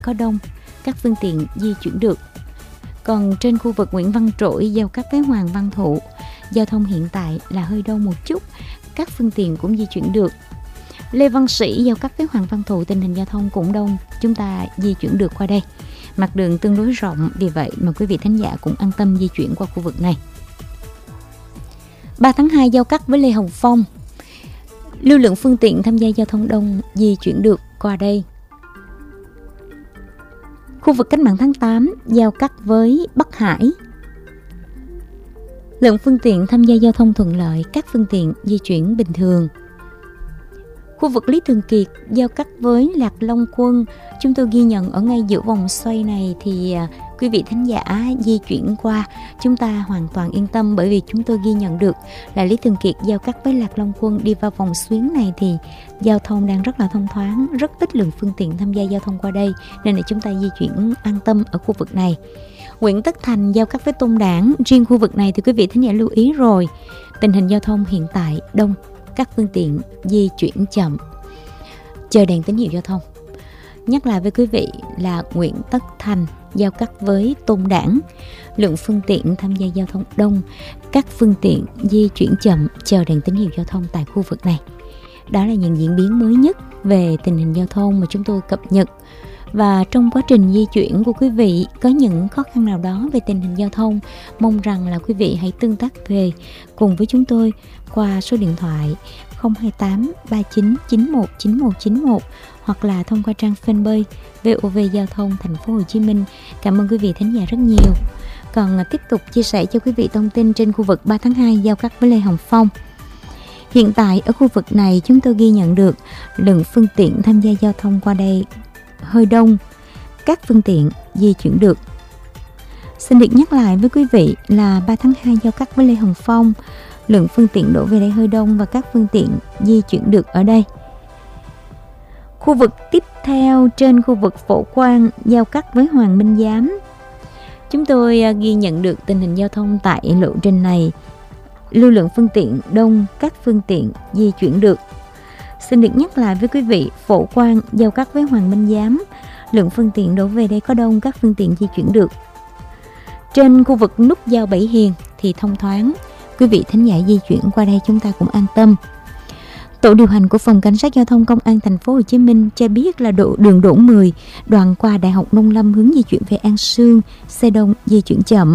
có đông, các phương tiện di chuyển được. Còn trên khu vực Nguyễn Văn Trỗi giao cắt với Hoàng Văn Thụ, giao thông hiện tại là hơi đông một chút, các phương tiện cũng di chuyển được. Lê Văn Sĩ giao cắt với Hoàng Văn Thụ, tình hình giao thông cũng đông, chúng ta di chuyển được qua đây. Mặt đường tương đối rộng, vì vậy mà quý vị thính giả cũng an tâm di chuyển qua khu vực này. 3 tháng 2 giao cắt với Lê Hồng Phong, lưu lượng phương tiện tham gia giao thông đông, di chuyển được qua đây. Khu vực Cách mạng tháng 8 giao cắt với Bắc Hải, lượng phương tiện tham gia giao thông thuận lợi, các phương tiện di chuyển bình thường. Khu vực Lý Thường Kiệt giao cắt với Lạc Long Quân, chúng tôi ghi nhận ở ngay giữa vòng xoay này thì quý vị thính giả di chuyển qua chúng ta hoàn toàn yên tâm, bởi vì chúng tôi ghi nhận được là Lý Thường Kiệt giao cắt với Lạc Long Quân đi vào vòng xuyến này thì giao thông đang rất là thông thoáng, rất ít lượng phương tiện tham gia giao thông qua đây, nên là chúng ta di chuyển an tâm ở khu vực này. Nguyễn Tất Thành giao cắt với Tôn Đản, riêng khu vực này thì quý vị thính giả lưu ý rồi, tình hình giao thông hiện tại đông, các phương tiện di chuyển chậm, chờ đèn tín hiệu giao thông. Nhắc lại với quý vị là Nguyễn Tất Thành giao cắt với Tôn Đản, lượng phương tiện tham gia giao thông đông, các phương tiện di chuyển chậm, chờ đèn tín hiệu giao thông tại khu vực này. Đó là những diễn biến mới nhất về tình hình giao thông mà chúng tôi cập nhật. Và trong quá trình di chuyển của quý vị có những khó khăn nào đó về tình hình giao thông, mong rằng là quý vị hãy tương tác về cùng với chúng tôi qua số điện thoại 028 39 91 9191 hoặc là thông qua trang fanpage VOV Giao thông Thành phố Hồ Chí Minh. Cảm ơn quý vị thính giả rất nhiều. Còn tiếp tục chia sẻ cho quý vị thông tin trên khu vực 3 tháng 2 giao cắt với Lê Hồng Phong. Hiện tại ở khu vực này chúng tôi ghi nhận được lượng phương tiện tham gia giao thông qua đây hơi đông, các phương tiện di chuyển được. Xin được nhắc lại với quý vị là 3 tháng 2 giao cắt với Lê Hồng Phong, lượng phương tiện đổ về đây hơi đông và các phương tiện di chuyển được ở đây. Khu vực tiếp theo trên khu vực Phổ Quang giao cắt với Hoàng Minh Giám, chúng tôi ghi nhận được tình hình giao thông tại lộ trình này, lưu lượng phương tiện đông, các phương tiện di chuyển được. Xin được nhắc lại với quý vị, Phổ Quang giao cắt với Hoàng Minh Giám, lượng phương tiện đổ về đây có đông, các phương tiện di chuyển được. Trên khu vực nút giao Bảy Hiền thì thông thoáng, quý vị thính giả di chuyển qua đây chúng ta cũng an tâm. Tổ điều hành của Phòng Cảnh sát Giao thông Công an Thành phố Hồ Chí Minh cho biết là đường Đỗ 10 đoạn qua Đại học Nông Lâm hướng di chuyển về An Sương, xe đông di chuyển chậm.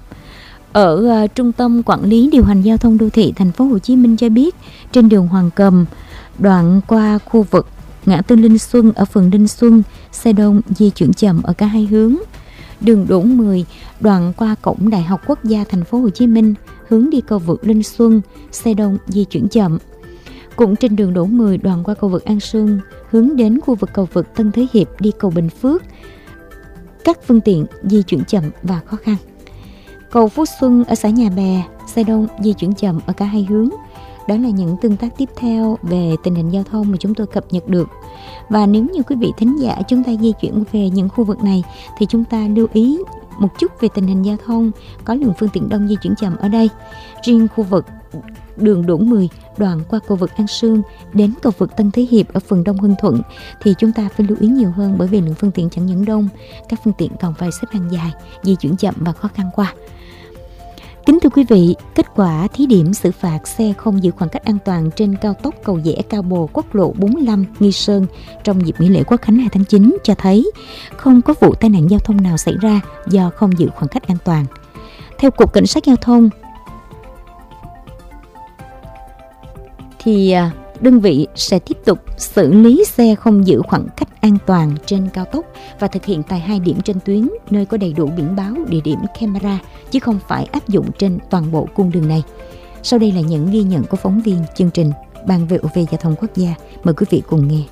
Ở Trung tâm Quản lý Điều hành Giao thông Đô thị Thành phố Hồ Chí Minh cho biết trên đường Hoàng Cầm đoạn qua khu vực ngã tư Linh Xuân ở phường Linh Xuân, xe đông di chuyển chậm ở cả hai hướng. Đường Đỗ 10 đoạn qua cổng Đại học Quốc gia Thành phố Hồ Chí Minh hướng đi cầu vượt Linh Xuân, xe đông di chuyển chậm. Cũng trên đường Đỗ 10 đoạn qua cầu vượt An Sương hướng đến khu vực cầu vượt Tân Thới Hiệp đi cầu Bình Phước, các phương tiện di chuyển chậm và khó khăn. Cầu Phú Xuân ở xã Nhà Bè, xe đông di chuyển chậm ở cả hai hướng. Đó là những tương tác tiếp theo về tình hình giao thông mà chúng tôi cập nhật được. Và nếu như quý vị thính giả chúng ta di chuyển về những khu vực này thì chúng ta lưu ý một chút về tình hình giao thông, có lượng phương tiện đông di chuyển chậm ở đây. Riêng khu vực đường Đỗ 10 đoạn qua cầu vượt An Sương đến cầu vượt Tân Thới Hiệp ở phường Đông Hưng Thuận thì chúng ta phải lưu ý nhiều hơn, bởi vì lượng phương tiện chẳng những đông, các phương tiện còn phải xếp hàng dài, di chuyển chậm và khó khăn qua. Kính thưa quý vị, kết quả thí điểm xử phạt xe không giữ khoảng cách an toàn trên cao tốc Cầu Giẽ - Cao Bồ, quốc lộ 45 Nghi Sơn trong dịp nghỉ lễ Quốc khánh 2 tháng 9 cho thấy không có vụ tai nạn giao thông nào xảy ra do không giữ khoảng cách an toàn. Theo Cục Cảnh sát Giao thông thì đơn vị sẽ tiếp tục xử lý xe không giữ khoảng cách an toàn trên cao tốc và thực hiện tại 2 điểm trên tuyến nơi có đầy đủ biển báo, địa điểm camera, chứ không phải áp dụng trên toàn bộ cung đường này. Sau đây là những ghi nhận của phóng viên chương trình Ban VOV Giao thông Quốc gia. Mời quý vị cùng nghe.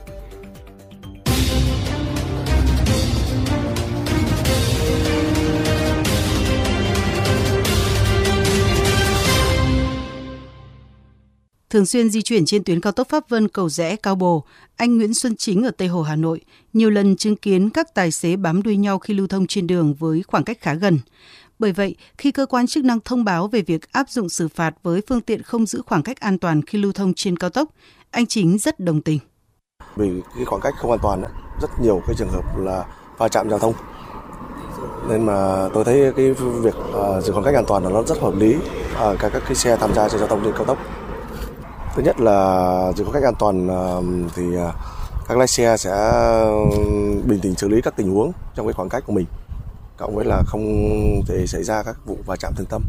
Thường xuyên di chuyển trên tuyến cao tốc Pháp Vân - Cầu Giẽ - Cao Bồ, anh Nguyễn Xuân Chính ở Tây Hồ, Hà Nội nhiều lần chứng kiến các tài xế bám đuôi nhau khi lưu thông trên đường với khoảng cách khá gần. Bởi vậy, khi cơ quan chức năng thông báo về việc áp dụng xử phạt với phương tiện không giữ khoảng cách an toàn khi lưu thông trên cao tốc, anh Chính rất đồng tình. Vì cái khoảng cách không an toàn, rất nhiều cái trường hợp là va chạm giao thông. Nên mà tôi thấy cái việc giữ khoảng cách an toàn là nó rất hợp lý các cái xe tham gia trên giao thông trên cao tốc. Thứ nhất là giữ khoảng cách an toàn thì các lái xe sẽ bình tĩnh xử lý các tình huống trong cái khoảng cách của mình, cộng với là không thể xảy ra các vụ va chạm thương tâm.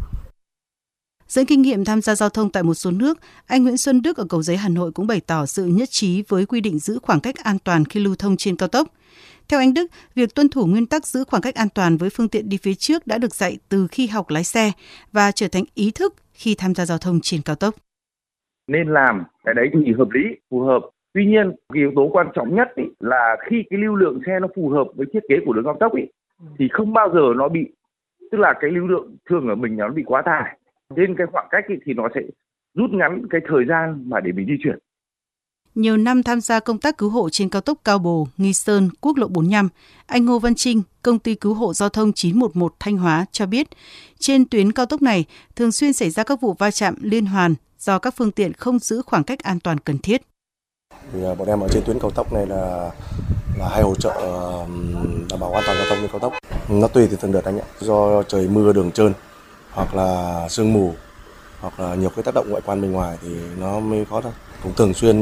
Dẫn kinh nghiệm tham gia giao thông tại một số nước, anh Nguyễn Xuân Đức ở Cầu Giấy, Hà Nội cũng bày tỏ sự nhất trí với quy định giữ khoảng cách an toàn khi lưu thông trên cao tốc. Theo anh Đức, việc tuân thủ nguyên tắc giữ khoảng cách an toàn với phương tiện đi phía trước đã được dạy từ khi học lái xe và trở thành ý thức khi tham gia giao thông trên cao tốc. Nên làm cái đấy thì hợp lý, phù hợp. Tuy nhiên, cái yếu tố quan trọng nhất là khi cái lưu lượng xe nó phù hợp với thiết kế của đường cao tốc thì không bao giờ nó bị, tức là cái lưu lượng thường ở mình nó bị quá tải. Trên cái khoảng cách thì nó sẽ rút ngắn cái thời gian mà để mình di chuyển. Nhiều năm tham gia công tác cứu hộ trên cao tốc Cao Bồ, Nghi Sơn, quốc lộ 45, anh Ngô Văn Trinh, công ty cứu hộ giao thông 911 Thanh Hóa cho biết, trên tuyến cao tốc này thường xuyên xảy ra các vụ va chạm liên hoàn do các phương tiện không giữ khoảng cách an toàn cần thiết. Thì bọn em ở trên tuyến cao tốc này là hay hỗ trợ đảm bảo an toàn giao thông trên cao tốc. Nó tùy từ từng đợt anh ạ, do trời mưa đường trơn hoặc là sương mù hoặc là nhiều cái tác động ngoại quan bên ngoài thì nó mới có thôi. Cũng thường xuyên.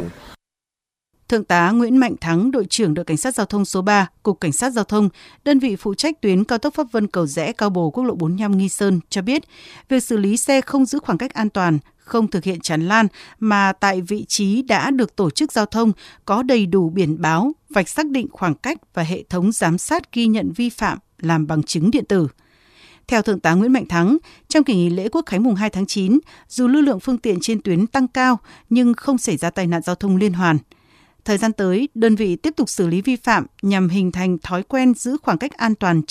Thượng tá Nguyễn Mạnh Thắng, đội trưởng đội cảnh sát giao thông số 3, Cục Cảnh sát Giao thông, đơn vị phụ trách tuyến cao tốc Pháp Vân Cầu Giẽ Cao Bồ quốc lộ 45 Nghi Sơn cho biết, việc xử lý xe không giữ khoảng cách an toàn, không thực hiện tràn lan mà tại vị trí đã được tổ chức giao thông có đầy đủ biển báo, vạch xác định khoảng cách và hệ thống giám sát ghi nhận vi phạm làm bằng chứng điện tử. Theo Thượng tá Nguyễn Mạnh Thắng, trong kỳ nghỉ lễ Quốc khánh mùng 2 tháng 9, dù lưu lượng phương tiện trên tuyến tăng cao nhưng không xảy ra tai nạn giao thông liên hoàn. Thời gian tới, đơn vị tiếp tục xử lý vi phạm nhằm hình thành thói quen giữ khoảng cách an toàn